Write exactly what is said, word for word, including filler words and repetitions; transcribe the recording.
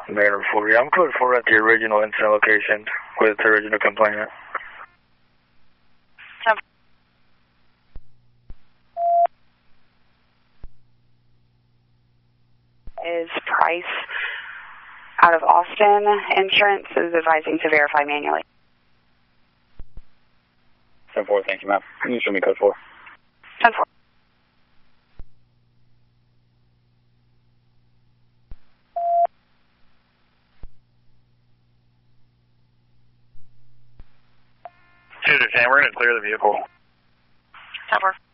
Mayor four, yeah, I'm code four at the original incident location with the original complainant. Is Price out of Austin. Insurance is advising to verify manually. ten four, thank you, ma'am. Can you show me code four? ten four. Two to ten, we're going to clear the vehicle. ten four.